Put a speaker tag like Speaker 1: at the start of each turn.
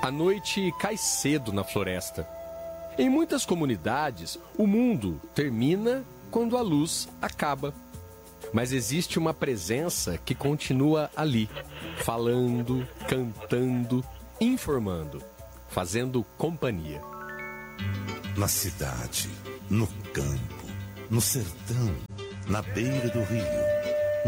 Speaker 1: A noite cai cedo na floresta. Em muitas comunidades, o mundo termina quando a luz acaba. Mas existe uma presença que continua ali, falando, cantando, informando, fazendo companhia.
Speaker 2: Na cidade, no campo, no sertão, na beira do rio.